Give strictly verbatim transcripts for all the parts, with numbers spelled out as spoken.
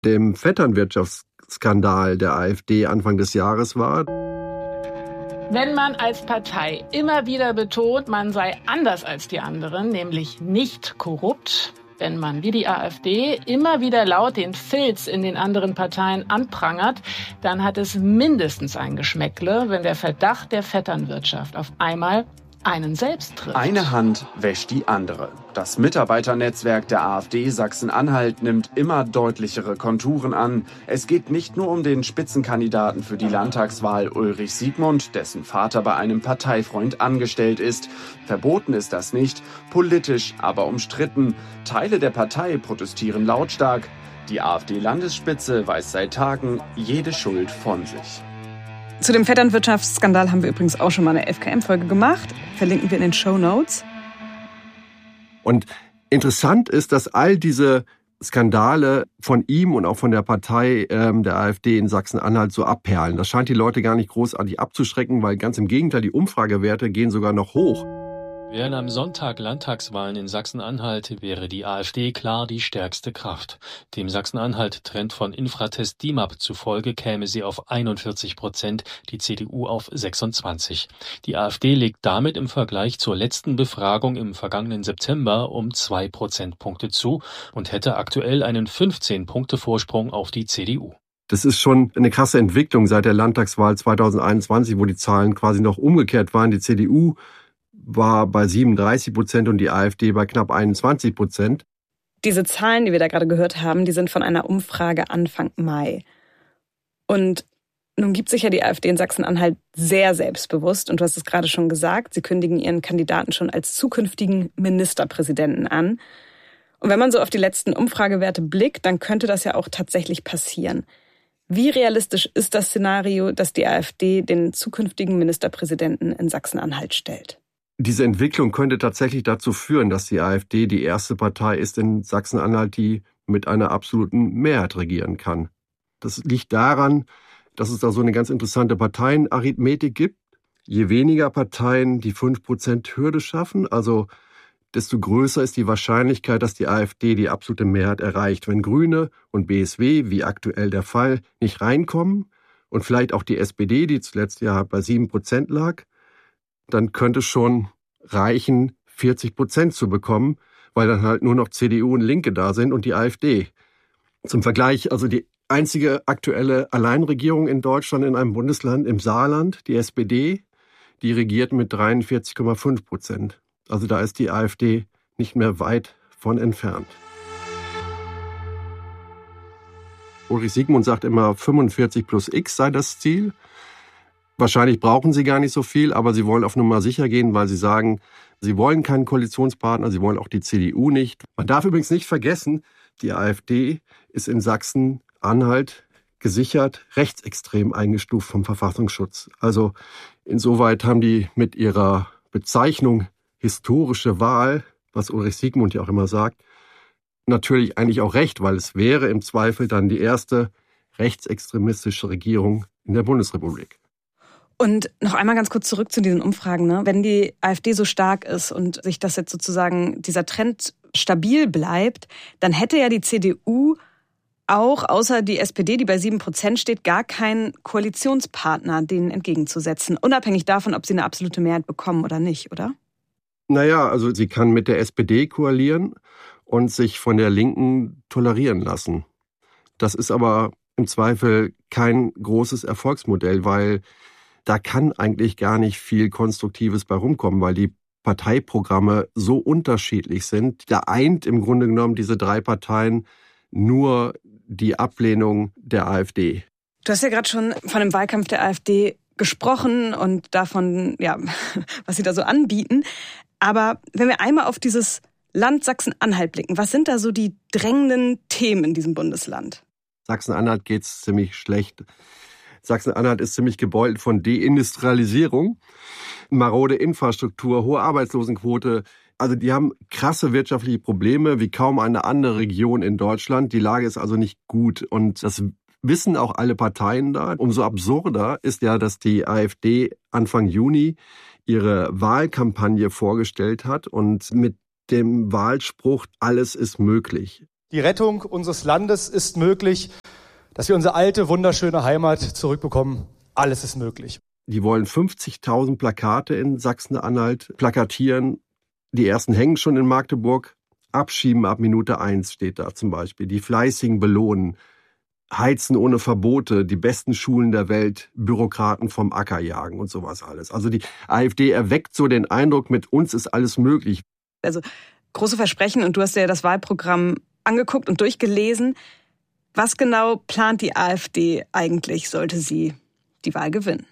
dem Vetternwirtschaftsskandal der AfD Anfang des Jahres war. Wenn man als Partei immer wieder betont, man sei anders als die anderen, nämlich nicht korrupt, wenn man wie die AfD immer wieder laut den Filz in den anderen Parteien anprangert, dann hat es mindestens ein Geschmäckle, wenn der Verdacht der Vetternwirtschaft auf einmal einen selbst trifft. Eine Hand wäscht die andere. Das Mitarbeiternetzwerk der AfD Sachsen-Anhalt nimmt immer deutlichere Konturen an. Es geht nicht nur um den Spitzenkandidaten für die Landtagswahl Ulrich Siegmund, dessen Vater bei einem Parteifreund angestellt ist. Verboten ist das nicht, politisch aber umstritten. Teile der Partei protestieren lautstark. Die AfD-Landesspitze weiß seit Tagen jede Schuld von sich. Zu dem Vetternwirtschaftsskandal haben wir übrigens auch schon mal eine F K M-Folge gemacht. Verlinken wir in den Shownotes. Und interessant ist, dass all diese Skandale von ihm und auch von der Partei ähm, der AfD in Sachsen-Anhalt so abperlen. Das scheint die Leute gar nicht großartig abzuschrecken, weil ganz im Gegenteil, die Umfragewerte gehen sogar noch hoch. Wären am Sonntag Landtagswahlen in Sachsen-Anhalt, wäre die AfD klar die stärkste Kraft. Dem Sachsen-Anhalt-Trend von Infratest D I M A P zufolge käme sie auf einundvierzig Prozent, die C D U auf sechsundzwanzig. Die AfD legt damit im Vergleich zur letzten Befragung im vergangenen September um zwei Prozentpunkte zu und hätte aktuell einen fünfzehn-Punkte-Vorsprung auf die C D U. Das ist schon eine krasse Entwicklung seit der Landtagswahl zweitausendeinundzwanzig, wo die Zahlen quasi noch umgekehrt waren. Die C D U war bei siebenunddreißig Prozent und die AfD bei knapp einundzwanzig Prozent. Diese Zahlen, die wir da gerade gehört haben, die sind von einer Umfrage Anfang Mai. Und nun gibt sich ja die AfD in Sachsen-Anhalt sehr selbstbewusst. Und du hast es gerade schon gesagt, sie kündigen ihren Kandidaten schon als zukünftigen Ministerpräsidenten an. Und wenn man so auf die letzten Umfragewerte blickt, dann könnte das ja auch tatsächlich passieren. Wie realistisch ist das Szenario, dass die AfD den zukünftigen Ministerpräsidenten in Sachsen-Anhalt stellt? Diese Entwicklung könnte tatsächlich dazu führen, dass die AfD die erste Partei ist in Sachsen-Anhalt, die mit einer absoluten Mehrheit regieren kann. Das liegt daran, dass es da so eine ganz interessante Parteienarithmetik gibt. Je weniger Parteien die fünf Prozent Hürde schaffen, also desto größer ist die Wahrscheinlichkeit, dass die AfD die absolute Mehrheit erreicht. Wenn Grüne und B S W, wie aktuell der Fall, nicht reinkommen und vielleicht auch die S P D, die zuletzt ja bei sieben Prozent lag, dann könnte schon reichen, vierzig Prozent zu bekommen, weil dann halt nur noch C D U und Linke da sind und die AfD. Zum Vergleich, also die einzige aktuelle Alleinregierung in Deutschland in einem Bundesland, im Saarland, die S P D, die regiert mit dreiundvierzig Komma fünf Prozent. Also da ist die AfD nicht mehr weit von entfernt. Ulrich Siegmund sagt immer, fünfundvierzig plus X sei das Ziel. Wahrscheinlich brauchen sie gar nicht so viel, aber sie wollen auf Nummer sicher gehen, weil sie sagen, sie wollen keinen Koalitionspartner, sie wollen auch die C D U nicht. Man darf übrigens nicht vergessen, die AfD ist in Sachsen-Anhalt gesichert rechtsextrem eingestuft vom Verfassungsschutz. Also insoweit haben die mit ihrer Bezeichnung historische Wahl, was Ulrich Siegmund ja auch immer sagt, natürlich eigentlich auch recht, weil es wäre im Zweifel dann die erste rechtsextremistische Regierung in der Bundesrepublik. Und noch einmal ganz kurz zurück zu diesen Umfragen, ne? Wenn die AfD so stark ist und sich das jetzt sozusagen, dieser Trend stabil bleibt, dann hätte ja die C D U auch außer die S P D, die bei sieben Prozent steht, gar keinen Koalitionspartner denen entgegenzusetzen. Unabhängig davon, ob sie eine absolute Mehrheit bekommen oder nicht, oder? Naja, also sie kann mit der S P D koalieren und sich von der Linken tolerieren lassen. Das ist aber im Zweifel kein großes Erfolgsmodell, weil da kann eigentlich gar nicht viel Konstruktives bei rumkommen, weil die Parteiprogramme so unterschiedlich sind. Da eint im Grunde genommen diese drei Parteien nur die Ablehnung der AfD. Du hast ja gerade schon von dem Wahlkampf der AfD gesprochen und davon, ja, was sie da so anbieten. Aber wenn wir einmal auf dieses Land Sachsen-Anhalt blicken, was sind da so die drängenden Themen in diesem Bundesland? Sachsen-Anhalt geht's ziemlich schlecht. Sachsen-Anhalt ist ziemlich gebeutelt von Deindustrialisierung, marode Infrastruktur, hohe Arbeitslosenquote. Also die haben krasse wirtschaftliche Probleme wie kaum eine andere Region in Deutschland. Die Lage ist also nicht gut und das wissen auch alle Parteien da. Umso absurder ist ja, dass die AfD Anfang Juni ihre Wahlkampagne vorgestellt hat und mit dem Wahlspruch, alles ist möglich. Die Rettung unseres Landes ist möglich, dass wir unsere alte, wunderschöne Heimat zurückbekommen. Alles ist möglich. Die wollen fünfzigtausend Plakate in Sachsen-Anhalt plakatieren. Die ersten hängen schon in Magdeburg. Abschieben ab Minute eins steht da zum Beispiel. Die Fleißigen belohnen. Heizen ohne Verbote. Die besten Schulen der Welt. Bürokraten vom Acker jagen und sowas alles. Also die AfD erweckt so den Eindruck, mit uns ist alles möglich. Also große Versprechen, und du hast ja das Wahlprogramm angeguckt und durchgelesen. Was genau plant die AfD eigentlich, sollte sie die Wahl gewinnen?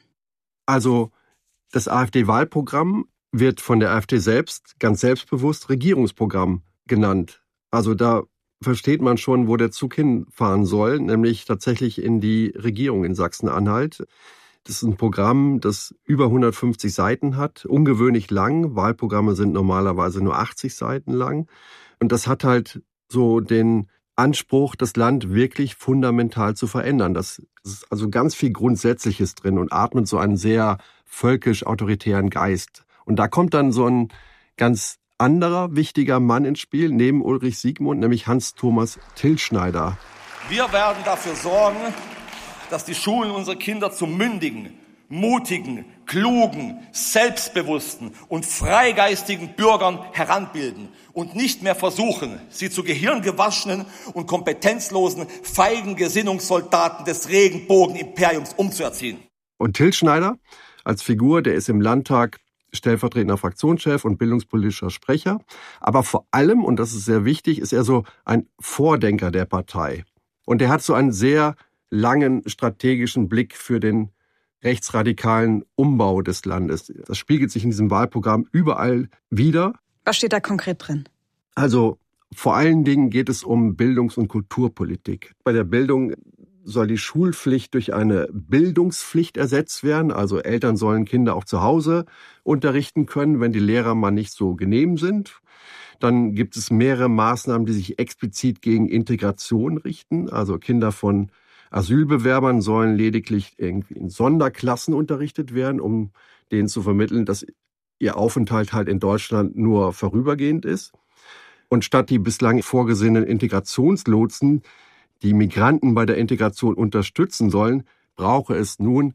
Also das AfD-Wahlprogramm wird von der AfD selbst ganz selbstbewusst Regierungsprogramm genannt. Also da versteht man schon, wo der Zug hinfahren soll, nämlich tatsächlich in die Regierung in Sachsen-Anhalt. Das ist ein Programm, das über hundertfünfzig Seiten hat, ungewöhnlich lang. Wahlprogramme sind normalerweise nur achtzig Seiten lang. Und das hat halt so den Anspruch, das Land wirklich fundamental zu verändern. Das ist also ganz viel Grundsätzliches drin und atmet so einen sehr völkisch-autoritären Geist. Und da kommt dann so ein ganz anderer wichtiger Mann ins Spiel, neben Ulrich Siegmund, nämlich Hans-Thomas Tilschneider. Wir werden dafür sorgen, dass die Schulen unsere Kinder zu mündigen, mutigen, klugen, selbstbewussten und freigeistigen Bürgern heranbilden und nicht mehr versuchen, sie zu gehirngewaschenen und kompetenzlosen, feigen Gesinnungssoldaten des Regenbogenimperiums umzuerziehen. Und Tilschneider als Figur, der ist im Landtag stellvertretender Fraktionschef und bildungspolitischer Sprecher. Aber vor allem, und das ist sehr wichtig, ist er so ein Vordenker der Partei. Und er hat so einen sehr langen strategischen Blick für den rechtsradikalen Umbau des Landes. Das spiegelt sich in diesem Wahlprogramm überall wider. Was steht da konkret drin? Also vor allen Dingen geht es um Bildungs- und Kulturpolitik. Bei der Bildung soll die Schulpflicht durch eine Bildungspflicht ersetzt werden. Also Eltern sollen Kinder auch zu Hause unterrichten können, wenn die Lehrer mal nicht so genehm sind. Dann gibt es mehrere Maßnahmen, die sich explizit gegen Integration richten. Also Kinder von Asylbewerbern sollen lediglich irgendwie in Sonderklassen unterrichtet werden, um denen zu vermitteln, dass ihr Aufenthalt halt in Deutschland nur vorübergehend ist. Und statt die bislang vorgesehenen Integrationslotsen, die Migranten bei der Integration unterstützen sollen, brauche es nun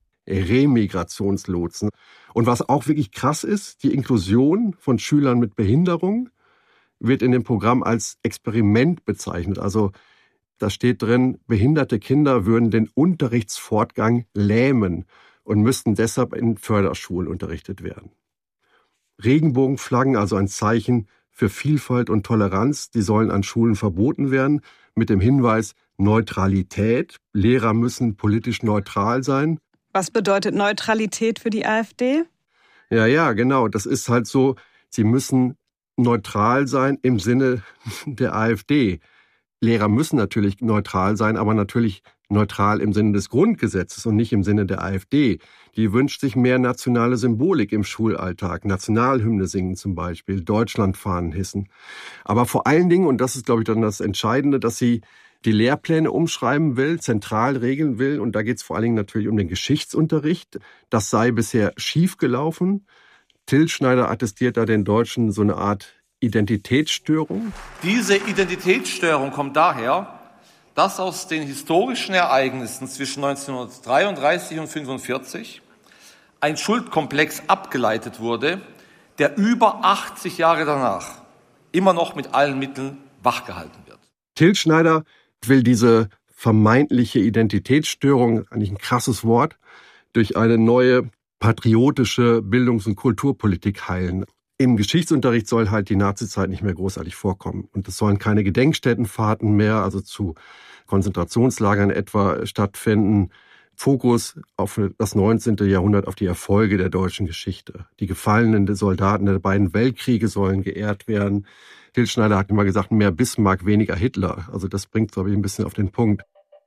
Remigrationslotsen. Und was auch wirklich krass ist, die Inklusion von Schülern mit Behinderung wird in dem Programm als Experiment bezeichnet. Also da steht drin, behinderte Kinder würden den Unterrichtsfortgang lähmen und müssten deshalb in Förderschulen unterrichtet werden. Regenbogenflaggen, also ein Zeichen für Vielfalt und Toleranz, die sollen an Schulen verboten werden, mit dem Hinweis Neutralität. Lehrer müssen politisch neutral sein. Was bedeutet Neutralität für die AfD? Ja, ja, genau. Das ist halt so, sie müssen neutral sein im Sinne der AfD. Lehrer müssen natürlich neutral sein, aber natürlich neutral im Sinne des Grundgesetzes und nicht im Sinne der AfD. Die wünscht sich mehr nationale Symbolik im Schulalltag. Nationalhymne singen zum Beispiel, Deutschlandfahnen hissen. Aber vor allen Dingen, und das ist, glaube ich, dann das Entscheidende, dass sie die Lehrpläne umschreiben will, zentral regeln will. Und da geht es vor allen Dingen natürlich um den Geschichtsunterricht. Das sei bisher schief gelaufen. Tilschneider attestiert da den Deutschen so eine Art Identitätsstörung. Diese Identitätsstörung kommt daher, dass aus den historischen Ereignissen zwischen neunzehnhundertdreiunddreißig und fünfundvierzig ein Schuldkomplex abgeleitet wurde, der über achtzig Jahre danach immer noch mit allen Mitteln wachgehalten wird. Tilschneider will diese vermeintliche Identitätsstörung, eigentlich ein krasses Wort, durch eine neue patriotische Bildungs- und Kulturpolitik heilen. Im Geschichtsunterricht soll halt die Nazizeit nicht mehr großartig vorkommen. Und es sollen keine Gedenkstättenfahrten mehr, also zu Konzentrationslagern etwa, stattfinden. Fokus auf das neunzehnte Jahrhundert, auf die Erfolge der deutschen Geschichte. Die Gefallenen der Soldaten der beiden Weltkriege sollen geehrt werden. Tilschneider hat immer gesagt, mehr Bismarck, weniger Hitler. Also das bringt, glaube ich, ein bisschen auf den Punkt.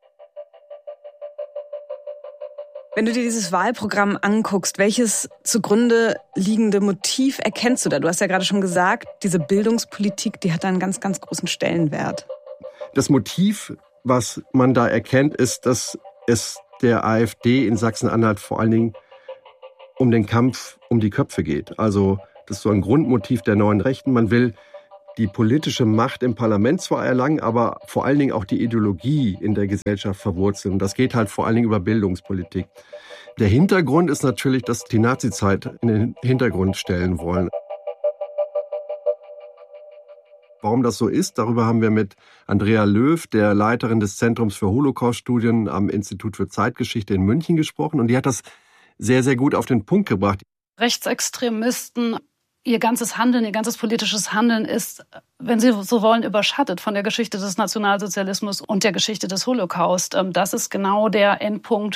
Wenn du dir dieses Wahlprogramm anguckst, welches zugrunde liegende Motiv erkennst du da? Du hast ja gerade schon gesagt, diese Bildungspolitik, die hat da einen ganz, ganz großen Stellenwert. Das Motiv, was man da erkennt, ist, dass es der AfD in Sachsen-Anhalt vor allen Dingen um den Kampf um die Köpfe geht. Also das ist so ein Grundmotiv der neuen Rechten. Man will die politische Macht im Parlament zwar erlangen, aber vor allen Dingen auch die Ideologie in der Gesellschaft verwurzeln. Und das geht halt vor allen Dingen über Bildungspolitik. Der Hintergrund ist natürlich, dass die Nazizeit in den Hintergrund stellen wollen. Warum das so ist, darüber haben wir mit Andrea Löw, der Leiterin des Zentrums für Holocaust-Studien am Institut für Zeitgeschichte in München, gesprochen. Und die hat das sehr, sehr gut auf den Punkt gebracht. Rechtsextremisten, ihr ganzes Handeln, ihr ganzes politisches Handeln ist, wenn Sie so wollen, überschattet von der Geschichte des Nationalsozialismus und der Geschichte des Holocaust. Das ist genau der Endpunkt,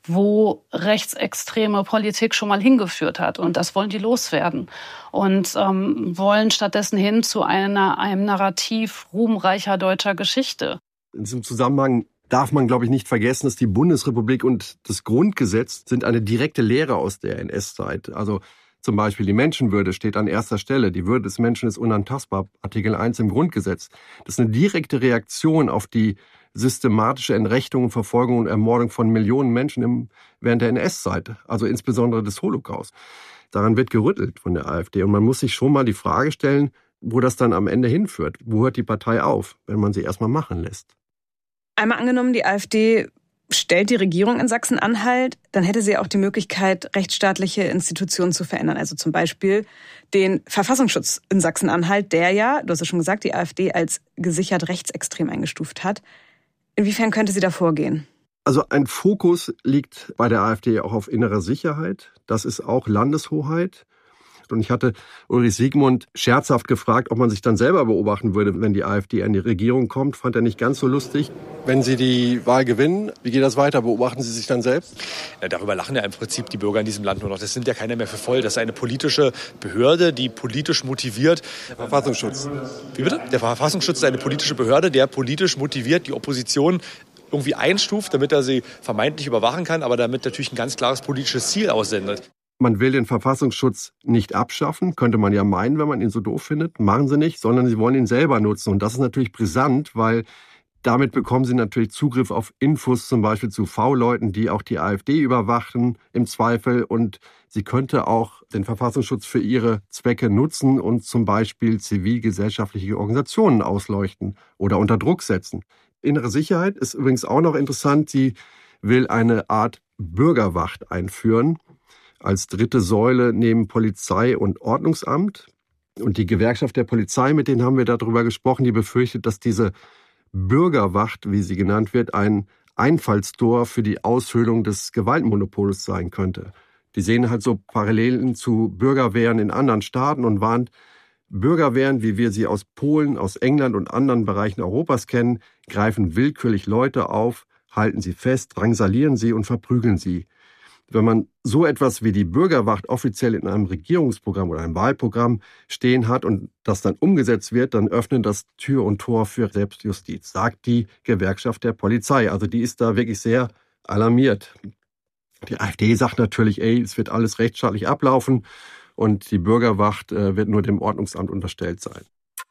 wo rechtsextreme Politik schon mal hingeführt hat. Und das wollen die loswerden. Und ähm, wollen stattdessen hin zu einer, einem Narrativ ruhmreicher deutscher Geschichte. In diesem Zusammenhang darf man, glaube ich, nicht vergessen, dass die Bundesrepublik und das Grundgesetz sind eine direkte Lehre aus der N S-Zeit. Also zum Beispiel die Menschenwürde steht an erster Stelle. Die Würde des Menschen ist unantastbar. Artikel eins im Grundgesetz. Das ist eine direkte Reaktion auf die systematische Entrechtung, Verfolgung und Ermordung von Millionen Menschen im, während der N S-Zeit. Also insbesondere des Holocaust. Daran wird gerüttelt von der AfD. Und man muss sich schon mal die Frage stellen, wo das dann am Ende hinführt. Wo hört die Partei auf, wenn man sie erstmal machen lässt? Einmal angenommen, die AfD stellt die Regierung in Sachsen-Anhalt, dann hätte sie auch die Möglichkeit, rechtsstaatliche Institutionen zu verändern. Also zum Beispiel den Verfassungsschutz in Sachsen-Anhalt, der ja, du hast es schon gesagt, die AfD als gesichert rechtsextrem eingestuft hat. Inwiefern könnte sie da vorgehen? Also ein Fokus liegt bei der AfD auch auf innerer Sicherheit. Das ist auch Landeshoheit. Und ich hatte Ulrich Siegmund scherzhaft gefragt, ob man sich dann selber beobachten würde, wenn die AfD an die Regierung kommt. Fand er nicht ganz so lustig. Wenn Sie die Wahl gewinnen, wie geht das weiter? Beobachten Sie sich dann selbst? Ja, darüber lachen ja im Prinzip die Bürger in diesem Land nur noch. Das nimmt ja keiner mehr für voll. Das ist eine politische Behörde, die politisch motiviert. Der Verfassungsschutz. Wie bitte? Der Verfassungsschutz ist eine politische Behörde, der politisch motiviert die Opposition irgendwie einstuft, damit er sie vermeintlich überwachen kann, aber damit natürlich ein ganz klares politisches Ziel aussendet. Man will den Verfassungsschutz nicht abschaffen, könnte man ja meinen, wenn man ihn so doof findet. Machen sie nicht, sondern sie wollen ihn selber nutzen. Und das ist natürlich brisant, weil damit bekommen sie natürlich Zugriff auf Infos, zum Beispiel zu V-Leuten, die auch die AfD überwachen im Zweifel. Und sie könnte auch den Verfassungsschutz für ihre Zwecke nutzen und zum Beispiel zivilgesellschaftliche Organisationen ausleuchten oder unter Druck setzen. Innere Sicherheit ist übrigens auch noch interessant. Sie will eine Art Bürgerwacht einführen. Als dritte Säule neben Polizei und Ordnungsamt. Und die Gewerkschaft der Polizei, mit denen haben wir darüber gesprochen, die befürchtet, dass diese Bürgerwacht, wie sie genannt wird, ein Einfallstor für die Aushöhlung des Gewaltmonopols sein könnte. Die sehen halt so Parallelen zu Bürgerwehren in anderen Staaten und warnt, Bürgerwehren, wie wir sie aus Polen, aus England und anderen Bereichen Europas kennen, greifen willkürlich Leute auf, halten sie fest, drangsalieren sie und verprügeln sie. Wenn man so etwas wie die Bürgerwacht offiziell in einem Regierungsprogramm oder einem Wahlprogramm stehen hat und das dann umgesetzt wird, dann öffnet das Tür und Tor für Selbstjustiz, sagt die Gewerkschaft der Polizei. Also die ist da wirklich sehr alarmiert. Die AfD sagt natürlich, ey, es wird alles rechtsstaatlich ablaufen und die Bürgerwacht äh, wird nur dem Ordnungsamt unterstellt sein.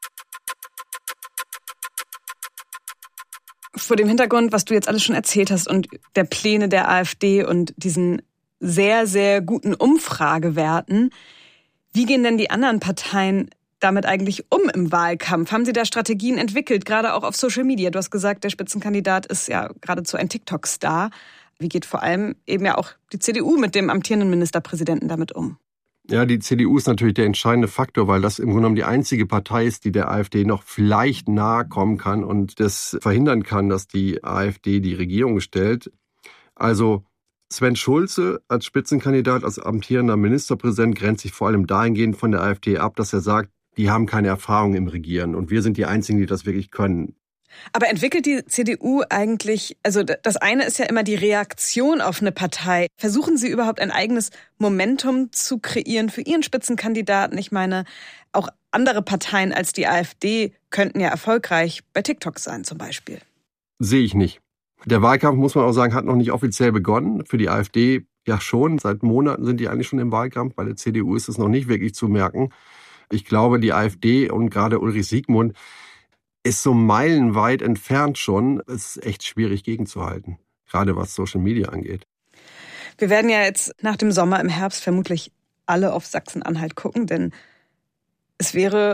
Vor dem Hintergrund, was du jetzt alles schon erzählt hast und der Pläne der AfD und diesen sehr, sehr guten Umfragewerten, wie gehen denn die anderen Parteien damit eigentlich um im Wahlkampf? Haben sie da Strategien entwickelt, gerade auch auf Social Media? Du hast gesagt, der Spitzenkandidat ist ja geradezu ein TikTok-Star. Wie geht vor allem eben ja auch die C D U mit dem amtierenden Ministerpräsidenten damit um? Ja, die C D U ist natürlich der entscheidende Faktor, weil das im Grunde genommen die einzige Partei ist, die der AfD noch vielleicht nahe kommen kann und das verhindern kann, dass die AfD die Regierung stellt. Also Sven Schulze als Spitzenkandidat, als amtierender Ministerpräsident grenzt sich vor allem dahingehend von der AfD ab, dass er sagt, die haben keine Erfahrung im Regieren und wir sind die Einzigen, die das wirklich können. Aber entwickelt die C D U eigentlich, also das eine ist ja immer die Reaktion auf eine Partei. Versuchen Sie überhaupt ein eigenes Momentum zu kreieren für Ihren Spitzenkandidaten? Ich meine, auch andere Parteien als die AfD könnten ja erfolgreich bei TikTok sein zum Beispiel. Sehe ich nicht. Der Wahlkampf, muss man auch sagen, hat noch nicht offiziell begonnen. Für die AfD ja schon. Seit Monaten sind die eigentlich schon im Wahlkampf. Bei der C D U ist es noch nicht wirklich zu merken. Ich glaube, die AfD und gerade Ulrich Siegmund ist so meilenweit entfernt schon. Es ist echt schwierig gegenzuhalten, gerade was Social Media angeht. Wir werden ja jetzt nach dem Sommer im Herbst vermutlich alle auf Sachsen-Anhalt gucken, denn es wäre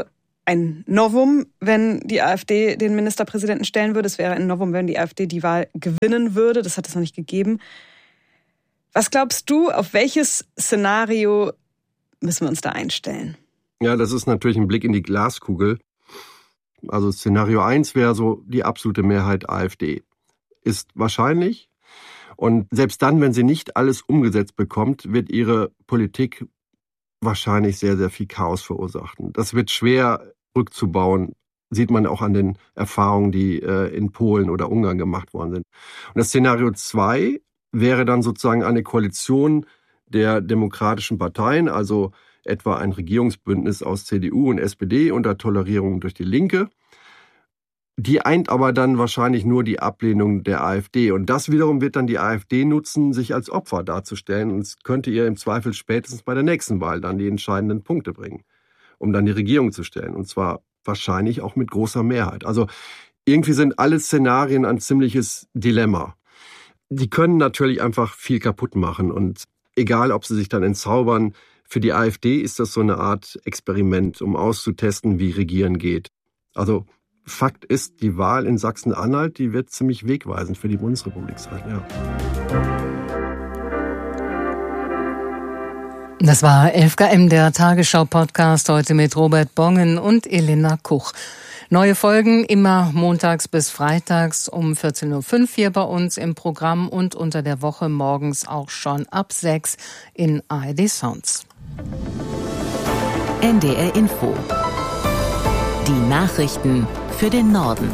ein Novum, wenn die AfD den Ministerpräsidenten stellen würde. Es wäre ein Novum, wenn die AfD die Wahl gewinnen würde. Das hat es noch nicht gegeben. Was glaubst du, auf welches Szenario müssen wir uns da einstellen? Ja, das ist natürlich ein Blick in die Glaskugel. Also Szenario eins wäre so die absolute Mehrheit AfD. Ist wahrscheinlich. Und selbst dann, wenn sie nicht alles umgesetzt bekommt, wird ihre Politik wahrscheinlich sehr, sehr viel Chaos verursachen. Das wird schwer rückzubauen, sieht man auch an den Erfahrungen, die äh, in Polen oder Ungarn gemacht worden sind. Und das Szenario zwei wäre dann sozusagen eine Koalition der demokratischen Parteien, also etwa ein Regierungsbündnis aus C D U und S P D unter Tolerierung durch die Linke. Die eint aber dann wahrscheinlich nur die Ablehnung der AfD. Und das wiederum wird dann die AfD nutzen, sich als Opfer darzustellen. Und es könnte ihr im Zweifel spätestens bei der nächsten Wahl dann die entscheidenden Punkte bringen, um dann die Regierung zu stellen. Und zwar wahrscheinlich auch mit großer Mehrheit. Also irgendwie sind alle Szenarien ein ziemliches Dilemma. Die können natürlich einfach viel kaputt machen. Und egal, ob sie sich dann entzaubern, für die AfD ist das so eine Art Experiment, um auszutesten, wie Regieren geht. Also Fakt ist, die Wahl in Sachsen-Anhalt, die wird ziemlich wegweisend für die Bundesrepublik sein. Ja. Das war elf K M, der Tagesschau-Podcast, heute mit Robert Bongen und Elena Kuch. Neue Folgen immer montags bis freitags um vierzehn Uhr fünf hier bei uns im Programm und unter der Woche morgens auch schon ab sechs in A R D Sounds. N D R Info. Die Nachrichten für den Norden.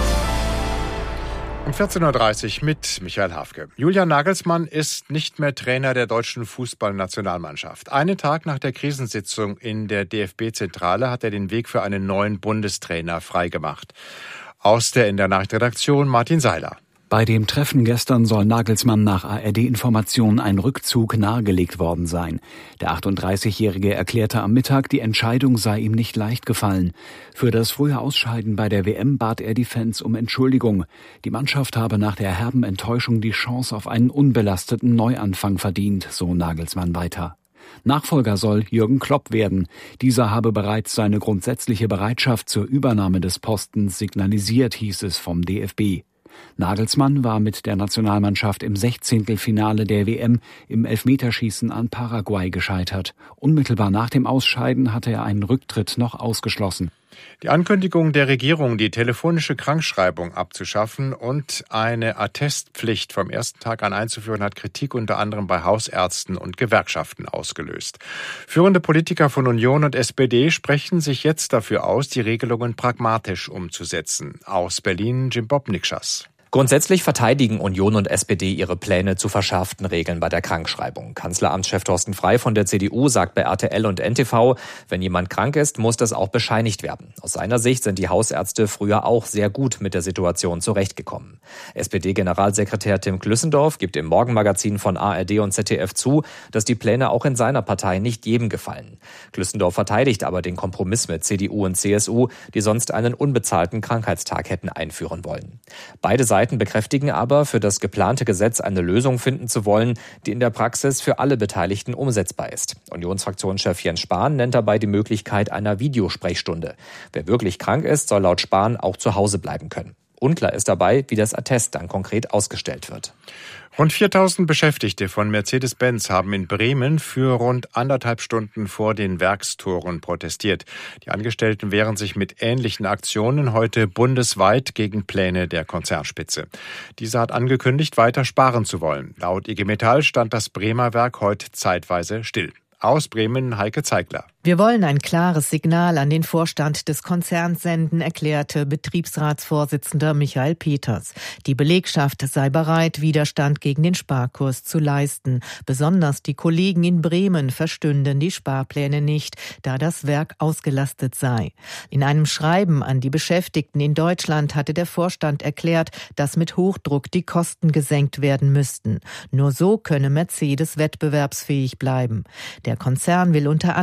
Um vierzehn Uhr dreißig mit Michael Hafke. Julian Nagelsmann ist nicht mehr Trainer der deutschen Fußballnationalmannschaft. Einen Tag nach der Krisensitzung in der D F B-Zentrale hat er den Weg für einen neuen Bundestrainer freigemacht. Aus der in der Nachrichtenredaktion Martin Seiler. Bei dem Treffen gestern soll Nagelsmann nach A R D-Informationen ein Rückzug nahegelegt worden sein. Der achtunddreißigjährige erklärte am Mittag, die Entscheidung sei ihm nicht leicht gefallen. Für das frühe Ausscheiden bei der W M bat er die Fans um Entschuldigung. Die Mannschaft habe nach der herben Enttäuschung die Chance auf einen unbelasteten Neuanfang verdient, so Nagelsmann weiter. Nachfolger soll Jürgen Klopp werden. Dieser habe bereits seine grundsätzliche Bereitschaft zur Übernahme des Postens signalisiert, hieß es vom D F B. Nagelsmann war mit der Nationalmannschaft im Sechzehntelfinale der W M im Elfmeterschießen an Paraguay gescheitert. Unmittelbar nach dem Ausscheiden hatte er einen Rücktritt noch ausgeschlossen. Die Ankündigung der Regierung, die telefonische Krankschreibung abzuschaffen und eine Attestpflicht vom ersten Tag an einzuführen, hat Kritik unter anderem bei Hausärzten und Gewerkschaften ausgelöst. Führende Politiker von Union und S P D sprechen sich jetzt dafür aus, die Regelungen pragmatisch umzusetzen. Aus Berlin Jim Bob Nikschas. Grundsätzlich verteidigen Union und S P D ihre Pläne zu verschärften Regeln bei der Krankschreibung. Kanzleramtschef Thorsten Frey von der C D U sagt bei R T L und N T V, wenn jemand krank ist, muss das auch bescheinigt werden. Aus seiner Sicht sind die Hausärzte früher auch sehr gut mit der Situation zurechtgekommen. S P D-Generalsekretär Tim Klüssendorf gibt im Morgenmagazin von A R D und Z D F zu, dass die Pläne auch in seiner Partei nicht jedem gefallen. Klüssendorf verteidigt aber den Kompromiss mit C D U und C S U, die sonst einen unbezahlten Krankheitstag hätten einführen wollen. Beide Seiten bekräftigen aber, für das geplante Gesetz eine Lösung finden zu wollen, die in der Praxis für alle Beteiligten umsetzbar ist. Unionsfraktionschef Jens Spahn nennt dabei die Möglichkeit einer Videosprechstunde. Wer wirklich krank ist, soll laut Spahn auch zu Hause bleiben können. Unklar ist dabei, wie das Attest dann konkret ausgestellt wird. Rund viertausend Beschäftigte von Mercedes-Benz haben in Bremen für rund anderthalb Stunden vor den Werkstoren protestiert. Die Angestellten wehren sich mit ähnlichen Aktionen heute bundesweit gegen Pläne der Konzernspitze. Diese hat angekündigt, weiter sparen zu wollen. Laut I G Metall stand das Bremer Werk heute zeitweise still. Aus Bremen Heike Zeigler. Wir wollen ein klares Signal an den Vorstand des Konzerns senden, erklärte Betriebsratsvorsitzender Michael Peters. Die Belegschaft sei bereit, Widerstand gegen den Sparkurs zu leisten. Besonders die Kollegen in Bremen verstünden die Sparpläne nicht, da das Werk ausgelastet sei. In einem Schreiben an die Beschäftigten in Deutschland hatte der Vorstand erklärt, dass mit Hochdruck die Kosten gesenkt werden müssten. Nur so könne Mercedes wettbewerbsfähig bleiben. Der Konzern will unter anderem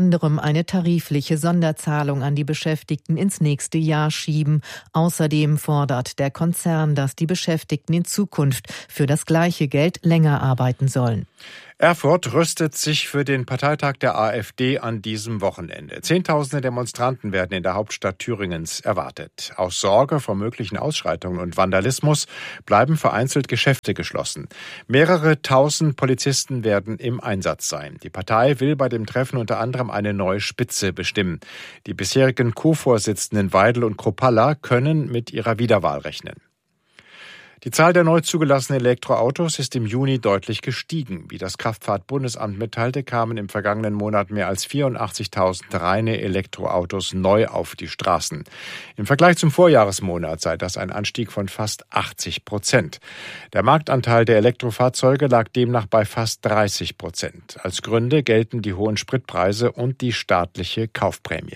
eine tarifliche Sonderzahlung an die Beschäftigten ins nächste Jahr schieben. Außerdem fordert der Konzern, dass die Beschäftigten in Zukunft für das gleiche Geld länger arbeiten sollen. Erfurt rüstet sich für den Parteitag der AfD an diesem Wochenende. Zehntausende Demonstranten werden in der Hauptstadt Thüringens erwartet. Aus Sorge vor möglichen Ausschreitungen und Vandalismus bleiben vereinzelt Geschäfte geschlossen. Mehrere tausend Polizisten werden im Einsatz sein. Die Partei will bei dem Treffen unter anderem eine neue Spitze bestimmen. Die bisherigen Co-Vorsitzenden Weidel und Kropalla können mit ihrer Wiederwahl rechnen. Die Zahl der neu zugelassenen Elektroautos ist im Juni deutlich gestiegen. Wie das Kraftfahrtbundesamt mitteilte, kamen im vergangenen Monat mehr als vierundachtzigtausend reine Elektroautos neu auf die Straßen. Im Vergleich zum Vorjahresmonat sei das ein Anstieg von fast achtzig Prozent. Der Marktanteil der Elektrofahrzeuge lag demnach bei fast dreißig Prozent. Als Gründe gelten die hohen Spritpreise und die staatliche Kaufprämie.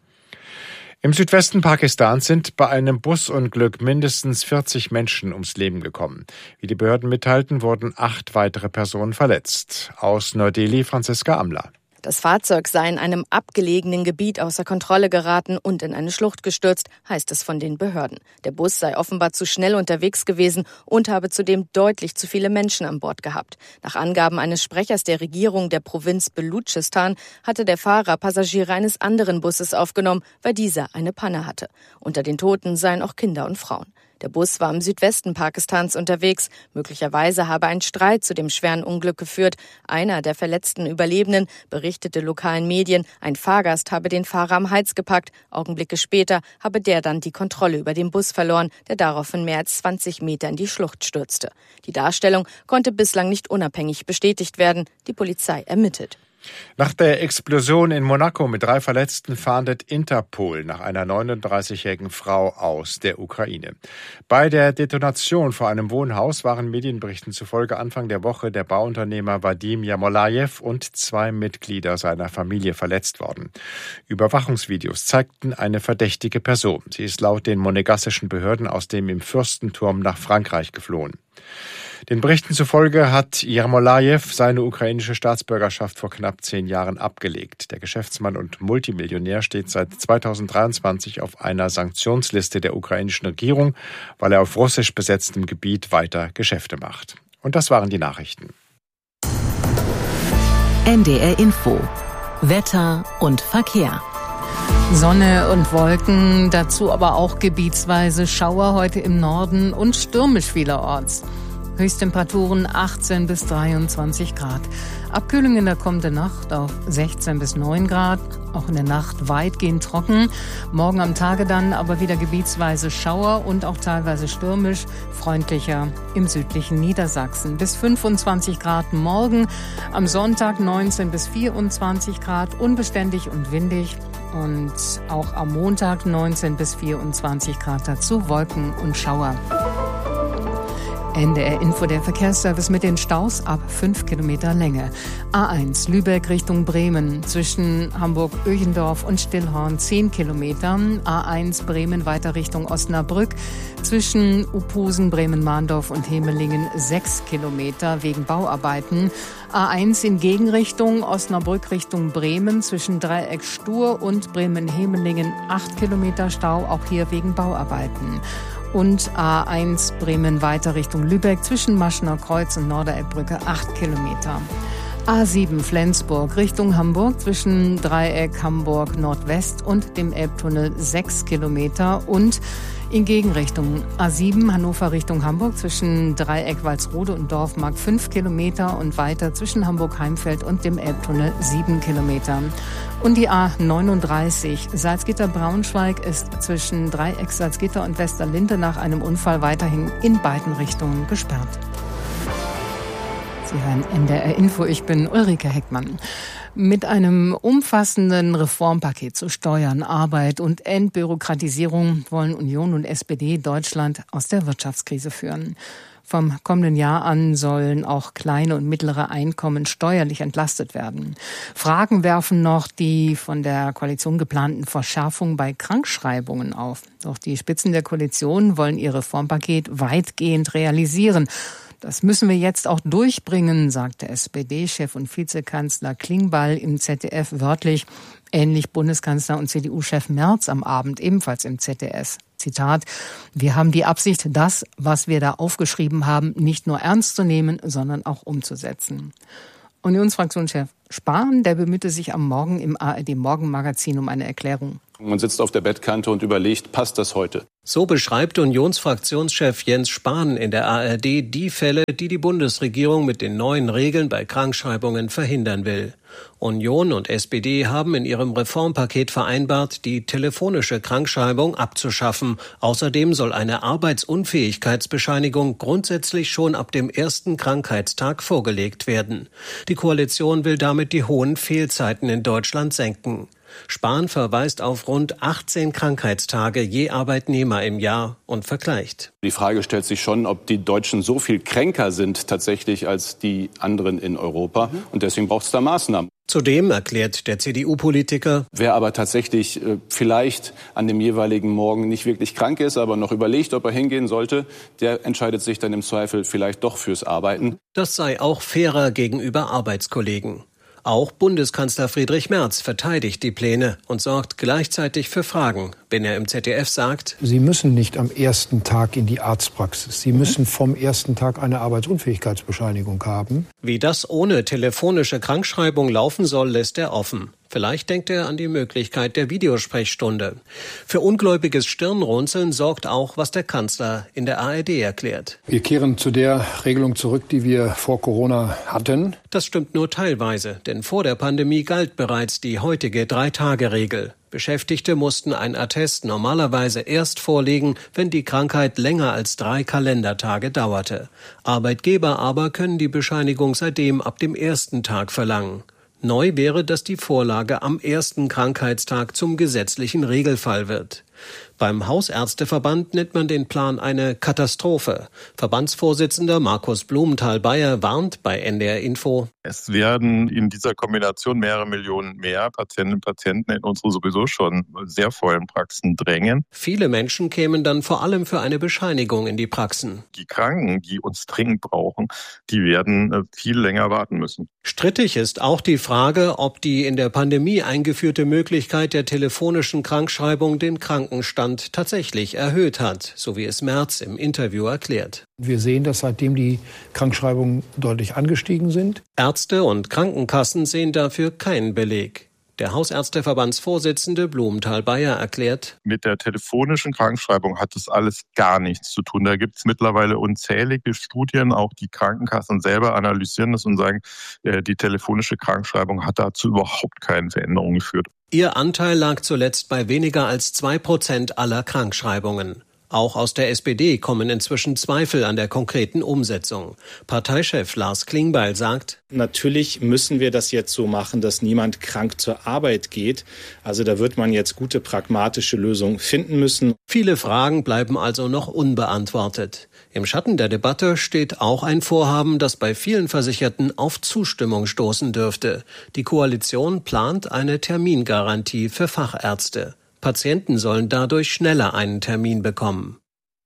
Im Südwesten Pakistans sind bei einem Busunglück mindestens vierzig Menschen ums Leben gekommen. Wie die Behörden mitteilten, wurden acht weitere Personen verletzt. Aus Neu-Delhi Franziska Amler. Das Fahrzeug sei in einem abgelegenen Gebiet außer Kontrolle geraten und in eine Schlucht gestürzt, heißt es von den Behörden. Der Bus sei offenbar zu schnell unterwegs gewesen und habe zudem deutlich zu viele Menschen an Bord gehabt. Nach Angaben eines Sprechers der Regierung der Provinz Belutschistan hatte der Fahrer Passagiere eines anderen Busses aufgenommen, weil dieser eine Panne hatte. Unter den Toten seien auch Kinder und Frauen. Der Bus war im Südwesten Pakistans unterwegs. Möglicherweise habe ein Streit zu dem schweren Unglück geführt. Einer der verletzten Überlebenden berichtete lokalen Medien, ein Fahrgast habe den Fahrer am Hals gepackt. Augenblicke später habe der dann die Kontrolle über den Bus verloren, der daraufhin mehr als zwanzig Meter in die Schlucht stürzte. Die Darstellung konnte bislang nicht unabhängig bestätigt werden. Die Polizei ermittelt. Nach der Explosion in Monaco mit drei Verletzten fahndet Interpol nach einer neununddreißigjährigen Frau aus der Ukraine. Bei der Detonation vor einem Wohnhaus waren Medienberichten zufolge Anfang der Woche der Bauunternehmer Vadim Jamolajew und zwei Mitglieder seiner Familie verletzt worden. Überwachungsvideos zeigten eine verdächtige Person. Sie ist laut den monegassischen Behörden aus dem im Fürstenturm nach Frankreich geflohen. Den Berichten zufolge hat Jermolajew seine ukrainische Staatsbürgerschaft vor knapp zehn Jahren abgelegt. Der Geschäftsmann und Multimillionär steht seit zweitausenddreiundzwanzig auf einer Sanktionsliste der ukrainischen Regierung, weil er auf russisch besetztem Gebiet weiter Geschäfte macht. Und das waren die Nachrichten. N D R Info. Wetter und Verkehr. Sonne und Wolken, dazu aber auch gebietsweise Schauer heute im Norden und stürmisch vielerorts. Höchsttemperaturen achtzehn bis dreiundzwanzig Grad. Abkühlung in der kommenden Nacht auf sechzehn bis neun Grad. Auch in der Nacht weitgehend trocken. Morgen am Tage dann aber wieder gebietsweise Schauer und auch teilweise stürmisch. Freundlicher im südlichen Niedersachsen. Bis fünfundzwanzig Grad morgen. Am Sonntag neunzehn bis vierundzwanzig Grad. Unbeständig und windig. Und auch am Montag neunzehn bis vierundzwanzig Grad. Dazu Wolken und Schauer. N D R Info, der Verkehrsservice mit den Staus ab fünf Kilometer Länge. A eins Lübeck Richtung Bremen zwischen Hamburg-Öchendorf und Stillhorn zehn Kilometer. A eins Bremen weiter Richtung Osnabrück zwischen Uphusen, Bremen-Mahndorf und Hemelingen sechs Kilometer wegen Bauarbeiten. A eins in Gegenrichtung Osnabrück Richtung Bremen zwischen Dreieck Stur und Bremen-Hemelingen acht Kilometer Stau, auch hier wegen Bauarbeiten. Und A eins Bremen weiter Richtung Lübeck zwischen Maschener Kreuz und Norderelbbrücke acht Kilometer. A sieben Flensburg Richtung Hamburg zwischen Dreieck Hamburg Nordwest und dem Elbtunnel sechs Kilometer und in Gegenrichtung A sieben Hannover Richtung Hamburg zwischen Dreieck Walsrode und Dorfmark fünf Kilometer und weiter zwischen Hamburg-Heimfeld und dem Elbtunnel sieben Kilometer. Und die A neununddreißig Salzgitter-Braunschweig ist zwischen Dreieck Salzgitter und Westerlinde nach einem Unfall weiterhin in beiden Richtungen gesperrt. Sie hören N D R Info, ich bin Ulrike Heckmann. Mit einem umfassenden Reformpaket zu Steuern, Arbeit und Entbürokratisierung wollen Union und S P D Deutschland aus der Wirtschaftskrise führen. Vom kommenden Jahr an sollen auch kleine und mittlere Einkommen steuerlich entlastet werden. Fragen werfen noch die von der Koalition geplanten Verschärfungen bei Krankschreibungen auf. Doch die Spitzen der Koalition wollen ihr Reformpaket weitgehend realisieren. Das müssen wir jetzt auch durchbringen, sagte S P D-Chef und Vizekanzler Klingbeil im Z D F wörtlich. Ähnlich Bundeskanzler und C D U-Chef Merz am Abend ebenfalls im Z D F. Zitat: Wir haben die Absicht, das, was wir da aufgeschrieben haben, nicht nur ernst zu nehmen, sondern auch umzusetzen. Unionsfraktionschef Spahn, der bemühte sich am Morgen im A R D-Morgenmagazin um eine Erklärung. Man sitzt auf der Bettkante und überlegt, passt das heute? So beschreibt Unionsfraktionschef Jens Spahn in der A R D die Fälle, die die Bundesregierung mit den neuen Regeln bei Krankschreibungen verhindern will. Union und S P D haben in ihrem Reformpaket vereinbart, die telefonische Krankschreibung abzuschaffen. Außerdem soll eine Arbeitsunfähigkeitsbescheinigung grundsätzlich schon ab dem ersten Krankheitstag vorgelegt werden. Die Koalition will damit die hohen Fehlzeiten in Deutschland senken. Spahn verweist auf rund achtzehn Krankheitstage je Arbeitnehmer im Jahr und vergleicht. Die Frage stellt sich schon, ob die Deutschen so viel kränker sind tatsächlich als die anderen in Europa. Und deswegen braucht es da Maßnahmen. Zudem erklärt der C D U-Politiker, wer aber tatsächlich äh, vielleicht an dem jeweiligen Morgen nicht wirklich krank ist, aber noch überlegt, ob er hingehen sollte, der entscheidet sich dann im Zweifel vielleicht doch fürs Arbeiten. Das sei auch fairer gegenüber Arbeitskollegen. Auch Bundeskanzler Friedrich Merz verteidigt die Pläne und sorgt gleichzeitig für Fragen, wenn er im Z D F sagt: Sie müssen nicht am ersten Tag in die Arztpraxis. Sie müssen vom ersten Tag eine Arbeitsunfähigkeitsbescheinigung haben. Wie das ohne telefonische Krankschreibung laufen soll, lässt er offen. Vielleicht denkt er an die Möglichkeit der Videosprechstunde. Für ungläubiges Stirnrunzeln sorgt auch, was der Kanzler in der A R D erklärt. Wir kehren zu der Regelung zurück, die wir vor Corona hatten. Das stimmt nur teilweise, denn vor der Pandemie galt bereits die heutige Drei-Tage-Regel. Beschäftigte mussten ein Attest normalerweise erst vorlegen, wenn die Krankheit länger als drei Kalendertage dauerte. Arbeitgeber aber können die Bescheinigung seitdem ab dem ersten Tag verlangen. Neu wäre, dass die Vorlage am ersten Krankheitstag zum gesetzlichen Regelfall wird. Beim Hausärzteverband nennt man den Plan eine Katastrophe. Verbandsvorsitzender Markus Blumenthal-Beyer warnt bei N D R Info: Es werden in dieser Kombination mehrere Millionen mehr Patientinnen und Patienten in unsere sowieso schon sehr vollen Praxen drängen. Viele Menschen kämen dann vor allem für eine Bescheinigung in die Praxen. Die Kranken, die uns dringend brauchen, die werden viel länger warten müssen. Strittig ist auch die Frage, ob die in der Pandemie eingeführte Möglichkeit der telefonischen Krankschreibung den Krankenstand tatsächlich erhöht hat, so wie es Merz im Interview erklärt. Wir sehen, dass seitdem die Krankschreibungen deutlich angestiegen sind. Ärzte und Krankenkassen sehen dafür keinen Beleg. Der Hausärzteverbandsvorsitzende Blumenthal-Beyer erklärt: Mit der telefonischen Krankschreibung hat das alles gar nichts zu tun. Da gibt es mittlerweile unzählige Studien, auch die Krankenkassen selber analysieren das und sagen, die telefonische Krankschreibung hat dazu überhaupt keine Veränderung geführt. Ihr Anteil lag zuletzt bei weniger als zwei Prozent aller Krankschreibungen. Auch aus der S P D kommen inzwischen Zweifel an der konkreten Umsetzung. Parteichef Lars Klingbeil sagt: Natürlich müssen wir das jetzt so machen, dass niemand krank zur Arbeit geht. Also da wird man jetzt gute pragmatische Lösungen finden müssen. Viele Fragen bleiben also noch unbeantwortet. Im Schatten der Debatte steht auch ein Vorhaben, das bei vielen Versicherten auf Zustimmung stoßen dürfte. Die Koalition plant eine Termingarantie für Fachärzte. Patienten sollen dadurch schneller einen Termin bekommen.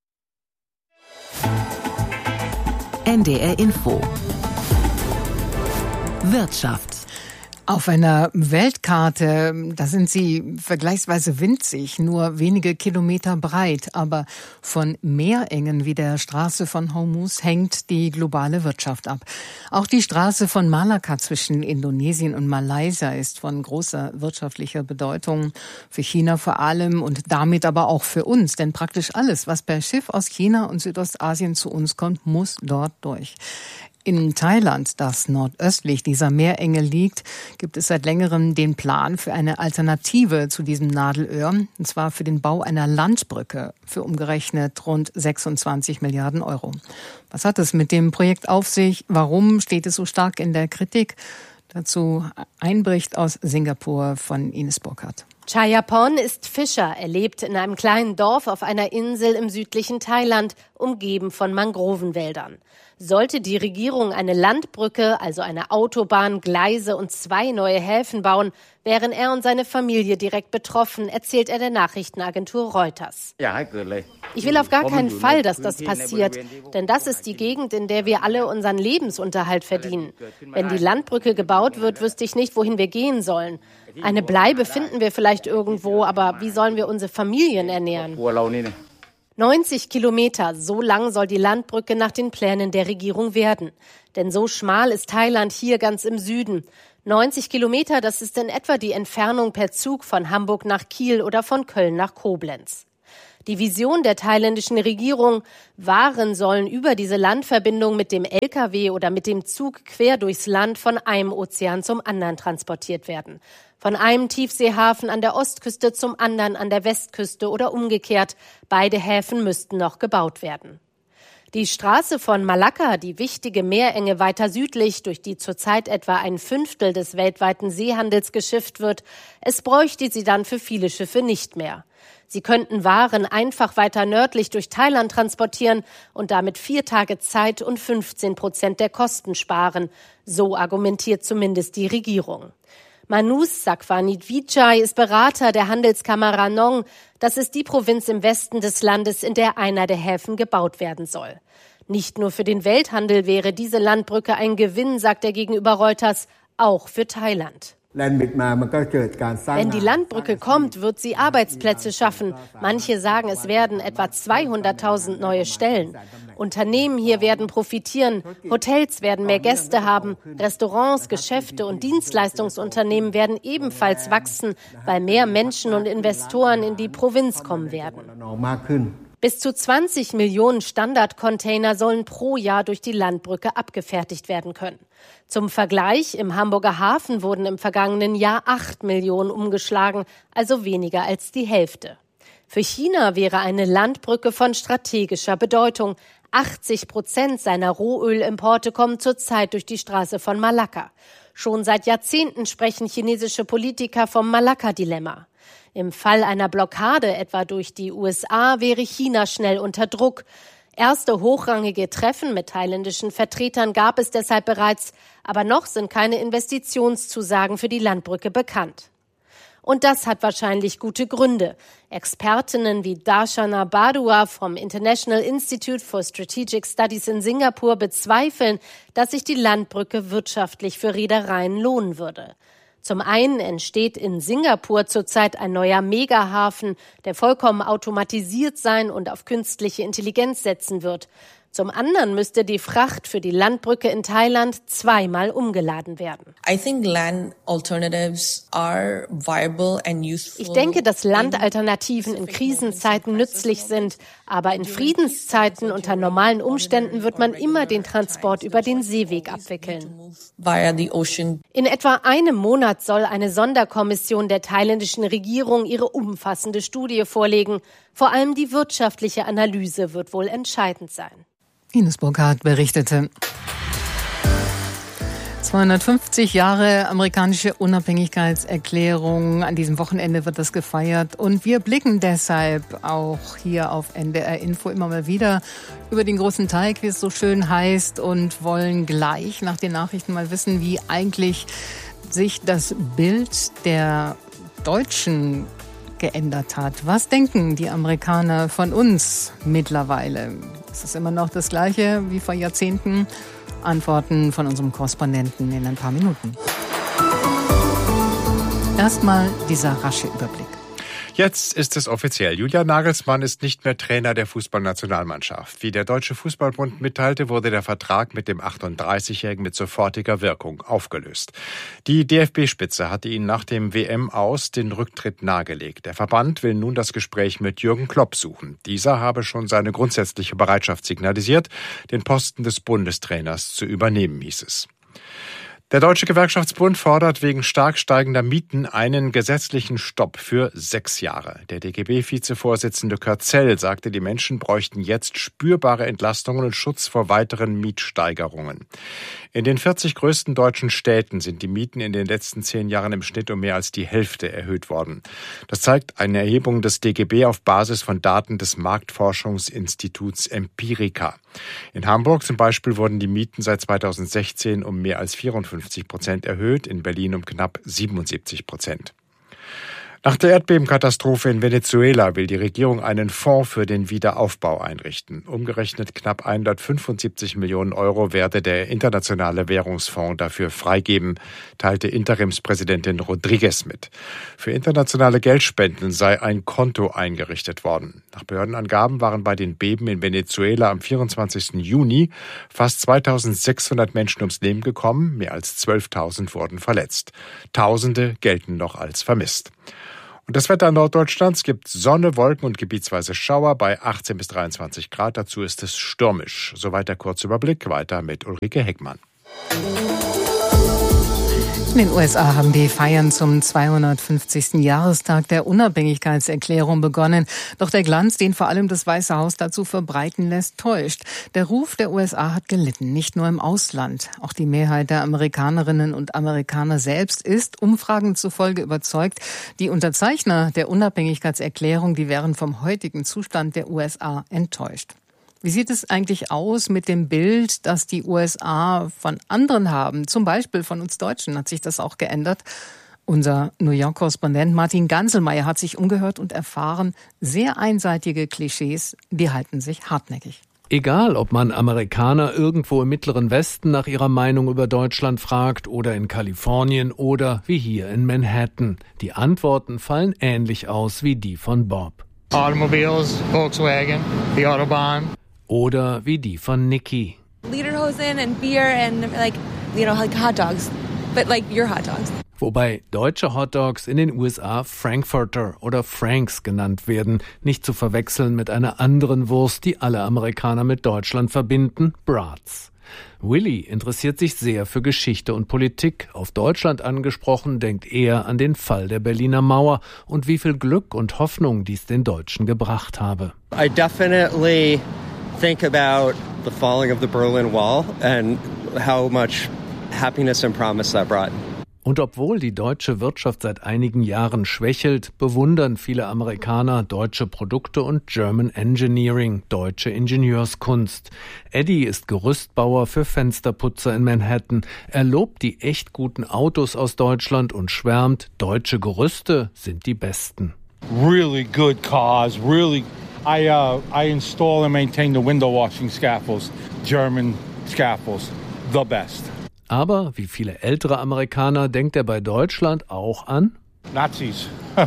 N D R Info Wirtschaft. Auf einer Weltkarte, da sind sie vergleichsweise winzig, nur wenige Kilometer breit, aber von Meerengen wie der Straße von Hormuz hängt die globale Wirtschaft ab. Auch die Straße von Malakka zwischen Indonesien und Malaysia ist von großer wirtschaftlicher Bedeutung, für China vor allem und damit aber auch für uns, denn praktisch alles, was per Schiff aus China und Südostasien zu uns kommt, muss dort durch. In Thailand, das nordöstlich dieser Meerenge liegt, gibt es seit längerem den Plan für eine Alternative zu diesem Nadelöhr, und zwar für den Bau einer Landbrücke für umgerechnet rund sechsundzwanzig Milliarden Euro. Was hat es mit dem Projekt auf sich? Warum steht es so stark in der Kritik? Dazu ein Bericht aus Singapur von Ines Burkhardt. Chayapon ist Fischer. Er lebt in einem kleinen Dorf auf einer Insel im südlichen Thailand, umgeben von Mangrovenwäldern. Sollte die Regierung eine Landbrücke, also eine Autobahn, Gleise und zwei neue Häfen bauen, wären er und seine Familie direkt betroffen, erzählt er der Nachrichtenagentur Reuters. Ich will auf gar keinen Fall, dass das passiert, denn das ist die Gegend, in der wir alle unseren Lebensunterhalt verdienen. Wenn die Landbrücke gebaut wird, wüsste ich nicht, wohin wir gehen sollen. Eine Bleibe finden wir vielleicht irgendwo, aber wie sollen wir unsere Familien ernähren? neunzig Kilometer, so lang soll die Landbrücke nach den Plänen der Regierung werden. Denn so schmal ist Thailand hier ganz im Süden. neunzig Kilometer, das ist in etwa die Entfernung per Zug von Hamburg nach Kiel oder von Köln nach Koblenz. Die Vision der thailändischen Regierung: Waren sollen über diese Landverbindung mit dem L K W oder mit dem Zug quer durchs Land von einem Ozean zum anderen transportiert werden. Von einem Tiefseehafen an der Ostküste zum anderen an der Westküste oder umgekehrt. Beide Häfen müssten noch gebaut werden. Die Straße von Malakka, die wichtige Meerenge weiter südlich, durch die zurzeit etwa ein Fünftel des weltweiten Seehandels geschifft wird, es bräuchte sie dann für viele Schiffe nicht mehr. Sie könnten Waren einfach weiter nördlich durch Thailand transportieren und damit vier Tage Zeit und fünfzehn Prozent der Kosten sparen. So argumentiert zumindest die Regierung. Manus Sakwanidvijay ist Berater der Handelskammer Ranong. Das ist die Provinz im Westen des Landes, in der einer der Häfen gebaut werden soll. Nicht nur für den Welthandel wäre diese Landbrücke ein Gewinn, sagt er gegenüber Reuters, auch für Thailand. Wenn die Landbrücke kommt, wird sie Arbeitsplätze schaffen. Manche sagen, es werden etwa zweihunderttausend neue Stellen. Unternehmen hier werden profitieren, Hotels werden mehr Gäste haben, Restaurants, Geschäfte und Dienstleistungsunternehmen werden ebenfalls wachsen, weil mehr Menschen und Investoren in die Provinz kommen werden. Bis zu zwanzig Millionen Standardcontainer sollen pro Jahr durch die Landbrücke abgefertigt werden können. Zum Vergleich, im Hamburger Hafen wurden im vergangenen Jahr acht Millionen umgeschlagen, also weniger als die Hälfte. Für China wäre eine Landbrücke von strategischer Bedeutung. achtzig Prozent seiner Rohölimporte kommen zurzeit durch die Straße von Malakka. Schon seit Jahrzehnten sprechen chinesische Politiker vom Malakka-Dilemma. Im Fall einer Blockade, etwa durch die U S A, wäre China schnell unter Druck. Erste hochrangige Treffen mit thailändischen Vertretern gab es deshalb bereits, aber noch sind keine Investitionszusagen für die Landbrücke bekannt. Und das hat wahrscheinlich gute Gründe. Expertinnen wie Darshana Badua vom International Institute for Strategic Studies in Singapur bezweifeln, dass sich die Landbrücke wirtschaftlich für Reedereien lohnen würde. Zum einen entsteht in Singapur zurzeit ein neuer Megahafen, der vollkommen automatisiert sein und auf künstliche Intelligenz setzen wird. Zum anderen müsste die Fracht für die Landbrücke in Thailand zweimal umgeladen werden. Ich denke, dass Landalternativen in Krisenzeiten nützlich sind, aber in Friedenszeiten unter normalen Umständen wird man immer den Transport über den Seeweg abwickeln. In etwa einem Monat soll eine Sonderkommission der thailändischen Regierung ihre umfassende Studie vorlegen. Vor allem die wirtschaftliche Analyse wird wohl entscheidend sein. Ines Burkhardt berichtete. zweihundertfünfzig Jahre amerikanische Unabhängigkeitserklärung. An diesem Wochenende wird das gefeiert. Und wir blicken deshalb auch hier auf N D R Info immer mal wieder über den großen Teig, wie es so schön heißt, und wollen gleich nach den Nachrichten mal wissen, wie eigentlich sich das Bild der Deutschen geändert hat. Was denken die Amerikaner von uns mittlerweile? Ist es immer noch das Gleiche wie vor Jahrzehnten? Antworten von unserem Korrespondenten in ein paar Minuten. Erstmal dieser rasche Überblick. Jetzt ist es offiziell. Julian Nagelsmann ist nicht mehr Trainer der Fußballnationalmannschaft. Wie der Deutsche Fußballbund mitteilte, wurde der Vertrag mit dem achtunddreißigjährigen mit sofortiger Wirkung aufgelöst. Die D F B-Spitze hatte ihn nach dem W M-Aus den Rücktritt nahegelegt. Der Verband will nun das Gespräch mit Jürgen Klopp suchen. Dieser habe schon seine grundsätzliche Bereitschaft signalisiert, den Posten des Bundestrainers zu übernehmen, hieß es. Der Deutsche Gewerkschaftsbund fordert wegen stark steigender Mieten einen gesetzlichen Stopp für sechs Jahre. Der D G B-Vizevorsitzende Kurt Zell sagte, die Menschen bräuchten jetzt spürbare Entlastungen und Schutz vor weiteren Mietsteigerungen. In den vierzig größten deutschen Städten sind die Mieten in den letzten zehn Jahren im Schnitt um mehr als die Hälfte erhöht worden. Das zeigt eine Erhebung des D G B auf Basis von Daten des Marktforschungsinstituts Empirica. In Hamburg zum Beispiel wurden die Mieten seit zweitausendsechzehn um mehr als vierundfünfzig Prozent erhöht, in Berlin um knapp siebenundsiebzig Prozent. Nach der Erdbebenkatastrophe in Venezuela will die Regierung einen Fonds für den Wiederaufbau einrichten. Umgerechnet knapp hundertfünfundsiebzig Millionen Euro werde der Internationale Währungsfonds dafür freigeben, teilte Interimspräsidentin Rodriguez mit. Für internationale Geldspenden sei ein Konto eingerichtet worden. Nach Behördenangaben waren bei den Beben in Venezuela am vierundzwanzigsten Juni fast zweitausendsechshundert Menschen ums Leben gekommen, mehr als zwölftausend wurden verletzt. Tausende gelten noch als vermisst. Und das Wetter Norddeutschlands gibt Sonne, Wolken und gebietsweise Schauer bei achtzehn bis dreiundzwanzig Grad. Dazu ist es stürmisch. Soweit der Kurzüberblick. Weiter mit Ulrike Heckmann. In den U S A haben die Feiern zum zweihundertfünfzigsten Jahrestag der Unabhängigkeitserklärung begonnen. Doch der Glanz, den vor allem das Weiße Haus dazu verbreiten lässt, täuscht. Der Ruf der U S A hat gelitten, nicht nur im Ausland. Auch die Mehrheit der Amerikanerinnen und Amerikaner selbst ist, Umfragen zufolge, überzeugt, die Unterzeichner der Unabhängigkeitserklärung, die wären vom heutigen Zustand der U S A enttäuscht. Wie sieht es eigentlich aus mit dem Bild, das die U S A von anderen haben? Zum Beispiel von uns Deutschen hat sich das auch geändert. Unser New York-Korrespondent Martin Ganselmeier hat sich umgehört und erfahren, sehr einseitige Klischees, die halten sich hartnäckig. Egal, ob man Amerikaner irgendwo im Mittleren Westen nach ihrer Meinung über Deutschland fragt oder in Kalifornien oder wie hier in Manhattan. Die Antworten fallen ähnlich aus wie die von Bob. Automobiles, Volkswagen, the Autobahn. Oder wie die von Nikki. Lederhosen and beer and like, you know, like hot dogs, but like your hot dogs. Wobei deutsche Hotdogs in den U S A Frankfurter oder Franks genannt werden, nicht zu verwechseln mit einer anderen Wurst, die alle Amerikaner mit Deutschland verbinden, Brats. Willy interessiert sich sehr für Geschichte und Politik. Auf Deutschland angesprochen, denkt er an den Fall der Berliner Mauer und wie viel Glück und Hoffnung dies den Deutschen gebracht habe. I definitely think about the falling of the Berlin Wall and how much happiness and promise that brought. Und obwohl die deutsche Wirtschaft seit einigen Jahren schwächelt, bewundern viele Amerikaner deutsche Produkte und German Engineering, deutsche Ingenieurskunst. Eddie ist Gerüstbauer für Fensterputzer in Manhattan. Er lobt die echt guten Autos aus Deutschland und schwärmt, deutsche Gerüste sind die besten. Really good cars, really. I uh, I install and maintain the window washing scaffolds, German scaffolds, the best. Aber wie viele ältere Amerikaner denkt er bei Deutschland auch an Nazis.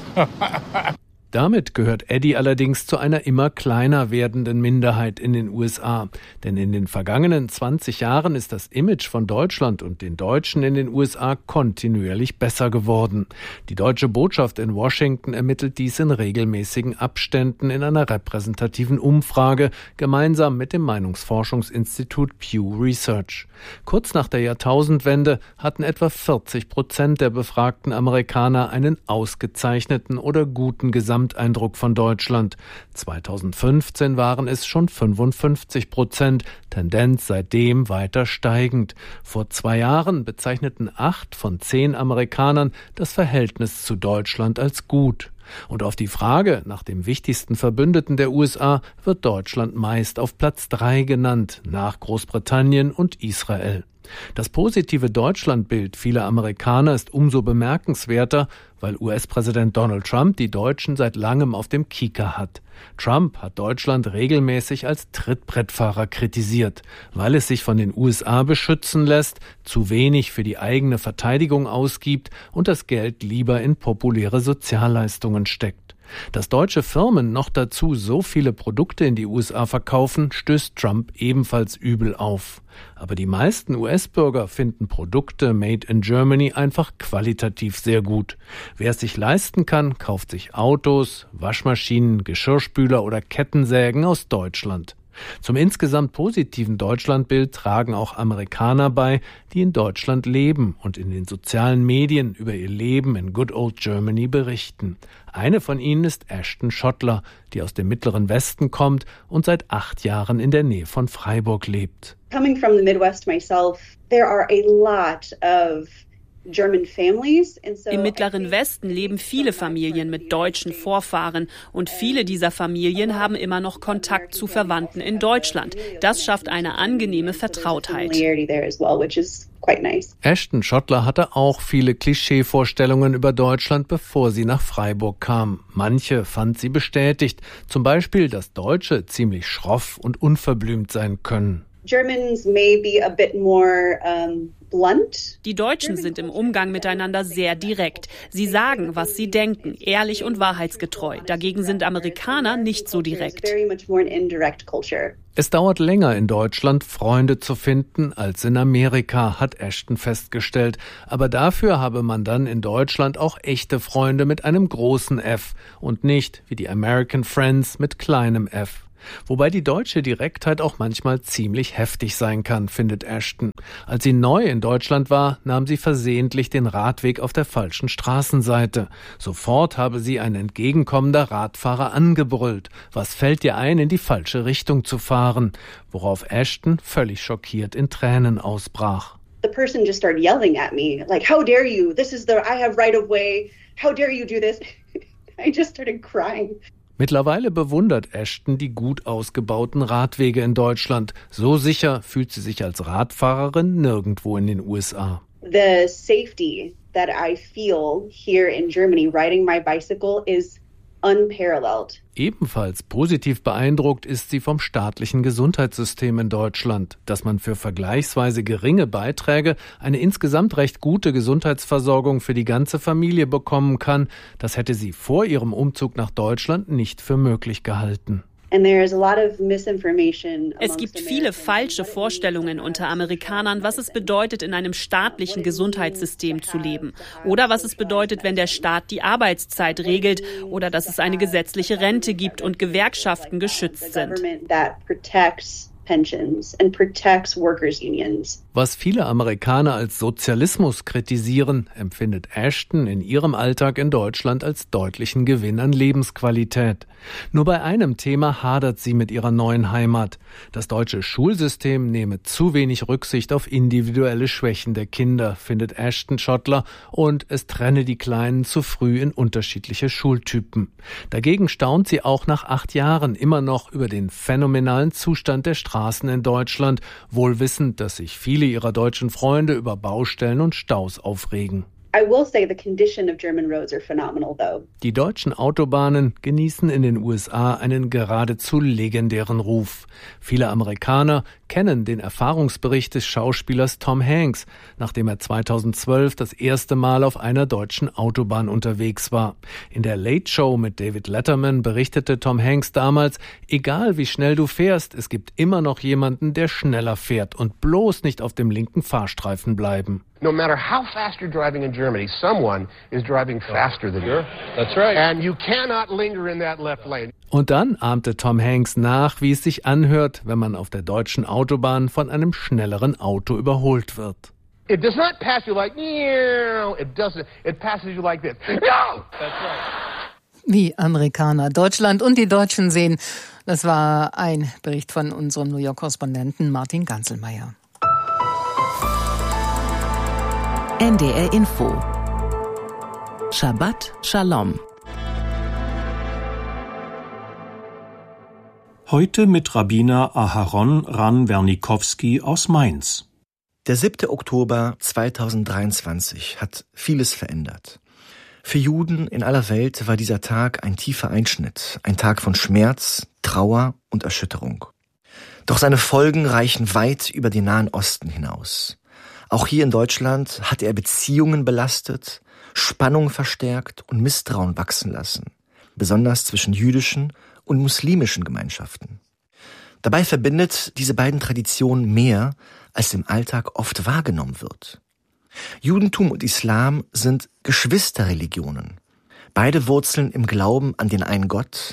Damit gehört Eddie allerdings zu einer immer kleiner werdenden Minderheit in den U S A. Denn in den vergangenen zwanzig Jahren ist das Image von Deutschland und den Deutschen in den U S A kontinuierlich besser geworden. Die deutsche Botschaft in Washington ermittelt dies in regelmäßigen Abständen in einer repräsentativen Umfrage, gemeinsam mit dem Meinungsforschungsinstitut Pew Research. Kurz nach der Jahrtausendwende hatten etwa vierzig Prozent der befragten Amerikaner einen ausgezeichneten oder guten Gesamt Eindruck von Deutschland. zweitausendfünfzehn waren es schon fünfundfünfzig Prozent, Tendenz seitdem weiter steigend. Vor zwei Jahren bezeichneten acht von zehn Amerikanern das Verhältnis zu Deutschland als gut. Und auf die Frage nach dem wichtigsten Verbündeten der U S A wird Deutschland meist auf Platz drei genannt, nach Großbritannien und Israel. Das positive Deutschlandbild vieler Amerikaner ist umso bemerkenswerter, weil U S-Präsident Donald Trump die Deutschen seit langem auf dem Kieker hat. Trump hat Deutschland regelmäßig als Trittbrettfahrer kritisiert, weil es sich von den U S A beschützen lässt, zu wenig für die eigene Verteidigung ausgibt und das Geld lieber in populäre Sozialleistungen steckt. Dass deutsche Firmen noch dazu so viele Produkte in die U S A verkaufen, stößt Trump ebenfalls übel auf. Aber die meisten U S-Bürger finden Produkte made in Germany einfach qualitativ sehr gut. Wer es sich leisten kann, kauft sich Autos, Waschmaschinen, Geschirrspüler oder Kettensägen aus Deutschland. Zum insgesamt positiven Deutschlandbild tragen auch Amerikaner bei, die in Deutschland leben und in den sozialen Medien über ihr Leben in Good Old Germany berichten. Eine von ihnen ist Ashton Schottler, die aus dem Mittleren Westen kommt und seit acht Jahren in der Nähe von Freiburg lebt. Coming from the Midwest myself, there are a lot of Im Mittleren Westen leben viele Familien mit deutschen Vorfahren und viele dieser Familien haben immer noch Kontakt zu Verwandten in Deutschland. Das schafft eine angenehme Vertrautheit. Ashton Schottler hatte auch viele Klischeevorstellungen über Deutschland, bevor sie nach Freiburg kam. Manche fand sie bestätigt, zum Beispiel, dass Deutsche ziemlich schroff und unverblümt sein können. Germans may be a bit more um, blunt. Die Deutschen sind im Umgang miteinander sehr direkt. Sie sagen, was sie denken, ehrlich und wahrheitsgetreu. Dagegen sind Amerikaner nicht so direkt. Es dauert länger in Deutschland, Freunde zu finden, als in Amerika, hat Ashton festgestellt. Aber dafür habe man dann in Deutschland auch echte Freunde mit einem großen F und nicht wie die American Friends mit kleinem F. Wobei die deutsche Direktheit auch manchmal ziemlich heftig sein kann, findet Ashton. Als sie neu in Deutschland war, nahm sie versehentlich den Radweg auf der falschen Straßenseite. Sofort habe sie ein entgegenkommender Radfahrer angebrüllt. Was fällt dir ein, in die falsche Richtung zu fahren? Worauf Ashton völlig schockiert in Tränen ausbrach. The person just started yelling at me, like, how dare you? This is the, I have right of way. How dare you do this? I just started crying. Mittlerweile bewundert Ashton die gut ausgebauten Radwege in Deutschland. So sicher fühlt sie sich als Radfahrerin nirgendwo in den U S A. The safety that I feel here in Germany riding my bicycle is unparalleled. Ebenfalls positiv beeindruckt ist sie vom staatlichen Gesundheitssystem in Deutschland, dass man für vergleichsweise geringe Beiträge eine insgesamt recht gute Gesundheitsversorgung für die ganze Familie bekommen kann. Das hätte sie vor ihrem Umzug nach Deutschland nicht für möglich gehalten. Es gibt viele falsche Vorstellungen unter Amerikanern, was es bedeutet, in einem staatlichen Gesundheitssystem zu leben. Oder was es bedeutet, wenn der Staat die Arbeitszeit regelt. Oder dass es eine gesetzliche Rente gibt und Gewerkschaften geschützt sind. Pensions and protects workers' unions. Was viele Amerikaner als Sozialismus kritisieren, empfindet Ashton in ihrem Alltag in Deutschland als deutlichen Gewinn an Lebensqualität. Nur bei einem Thema hadert sie mit ihrer neuen Heimat. Das deutsche Schulsystem nehme zu wenig Rücksicht auf individuelle Schwächen der Kinder, findet Ashton Schottler, und es trenne die Kleinen zu früh in unterschiedliche Schultypen. Dagegen staunt sie auch nach acht Jahren immer noch über den phänomenalen Zustand der Straßen in Deutschland, wohl wissend, dass sich viele ihrer deutschen Freunde über Baustellen und Staus aufregen. I will say the condition of German roads are phenomenal, though. Die deutschen Autobahnen genießen in den U S A einen geradezu legendären Ruf. Viele Amerikaner kennen den Erfahrungsbericht des Schauspielers Tom Hanks, nachdem er zweitausendzwölf das erste Mal auf einer deutschen Autobahn unterwegs war. In der Late Show mit David Letterman berichtete Tom Hanks damals: Egal wie schnell du fährst, es gibt immer noch jemanden, der schneller fährt, und bloß nicht auf dem linken Fahrstreifen bleiben. No matter how fast you're driving in Germany, someone is driving faster than you. That's right. And you cannot linger in that left lane. Und dann ahmte Tom Hanks nach, wie es sich anhört, wenn man auf der deutschen Autobahn von einem schnelleren Auto überholt wird. It does not pass you like, it doesn't. It passes you like this. No! That's right. Wie Amerikaner Deutschland und die Deutschen sehen. Das war ein Bericht von unserem New York-Korrespondenten Martin Ganzelmeier. N D R Info. Shabbat Shalom. Heute mit Rabbiner Aharon Ran-Wernikowski aus Mainz. Der siebte Oktober zweitausenddreiundzwanzig hat vieles verändert. Für Juden in aller Welt war dieser Tag ein tiefer Einschnitt, ein Tag von Schmerz, Trauer und Erschütterung. Doch seine Folgen reichen weit über den Nahen Osten hinaus. Auch hier in Deutschland hat er Beziehungen belastet, Spannung verstärkt und Misstrauen wachsen lassen, besonders zwischen jüdischen und muslimischen Gemeinschaften. Dabei verbindet diese beiden Traditionen mehr, als im Alltag oft wahrgenommen wird. Judentum und Islam sind Geschwisterreligionen. Beide wurzeln im Glauben an den einen Gott.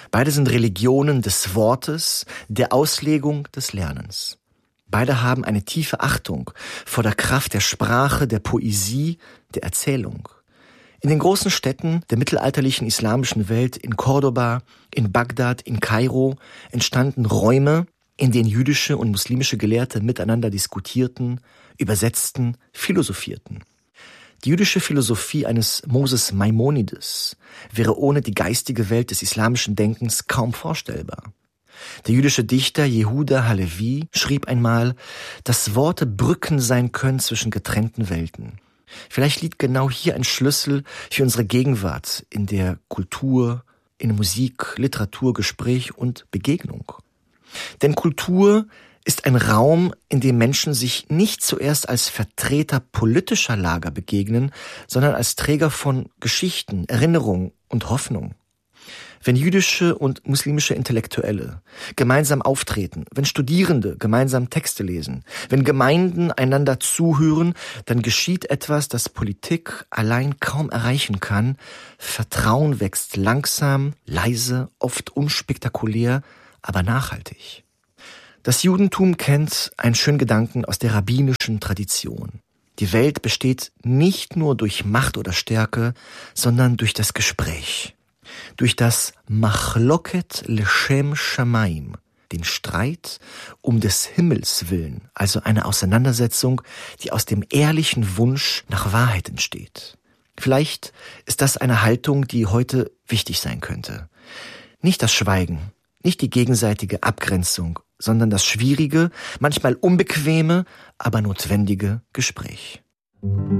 Beide sind Religionen des Wortes, der Auslegung, des Lernens. Beide haben eine tiefe Achtung vor der Kraft der Sprache, der Poesie, der Erzählung. In den großen Städten der mittelalterlichen islamischen Welt, in Cordoba, in Bagdad, in Kairo, entstanden Räume, in denen jüdische und muslimische Gelehrte miteinander diskutierten, übersetzten, philosophierten. Die jüdische Philosophie eines Moses Maimonides wäre ohne die geistige Welt des islamischen Denkens kaum vorstellbar. Der jüdische Dichter Yehuda Halevi schrieb einmal, dass Worte Brücken sein können zwischen getrennten Welten. Vielleicht liegt genau hier ein Schlüssel für unsere Gegenwart in der Kultur, in Musik, Literatur, Gespräch und Begegnung. Denn Kultur ist ein Raum, in dem Menschen sich nicht zuerst als Vertreter politischer Lager begegnen, sondern als Träger von Geschichten, Erinnerung und Hoffnung. Wenn jüdische und muslimische Intellektuelle gemeinsam auftreten, wenn Studierende gemeinsam Texte lesen, wenn Gemeinden einander zuhören, dann geschieht etwas, das Politik allein kaum erreichen kann. Vertrauen wächst langsam, leise, oft unspektakulär, aber nachhaltig. Das Judentum kennt einen schönen Gedanken aus der rabbinischen Tradition. Die Welt besteht nicht nur durch Macht oder Stärke, sondern durch das Gespräch. Durch das Machloket Leshem Shamaim, den Streit um des Himmels willen, also eine Auseinandersetzung, die aus dem ehrlichen Wunsch nach Wahrheit entsteht. Vielleicht ist das eine Haltung, die heute wichtig sein könnte. Nicht das Schweigen, nicht die gegenseitige Abgrenzung, sondern das schwierige, manchmal unbequeme, aber notwendige Gespräch.